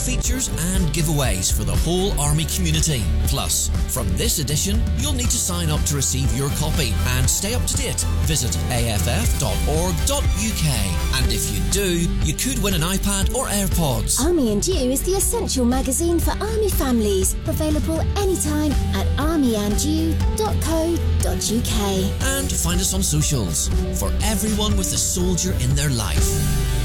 features and giveaways for the whole Army community. Plus, from this edition, you'll need to sign up to receive your copy and stay up to date. Visit aff.org.uk, and if you do, you could win an iPad or AirPods. Army and You is the essential magazine for Army families, available anytime at armyandyou.co.uk. And find us on socials for everyone with a soldier in their life.